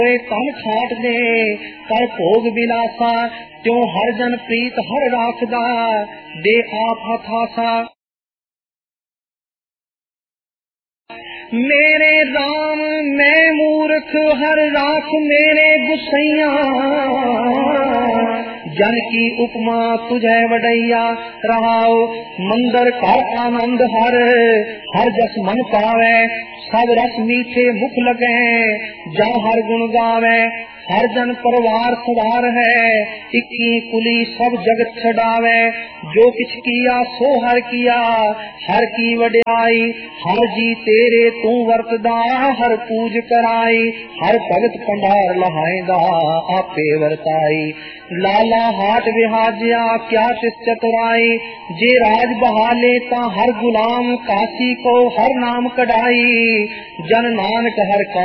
तन खाट दे कर भोग विलासा, त्यों हर जन प्रीत हर राखदा, दे आप हथासा। मेरे राम मैं मूर्ख हर राख मेरे गुसैया, जन की उपमा तुझे वडैया। रहाओ मंदर कर आनंद हर, हर जस मन पावे, सब रस मीठे मुख लगे, जा हर गुण गावे। हर जन परिवार सवार है, इक्की कुली सब जगत छडावे। जो किछ किया सो हर किया, हर की वड्याई, हर जी तेरे तू वर्तदा, हर पूज कराई। हर भगत भंडार लहाएगा, आपे वरताई। लाला हाट विहाजिया क्या तिस चतुराई, जे राज बहाले ता हर गुलाम, काशी को हर नाम कढ़ाई। जन नानक हर का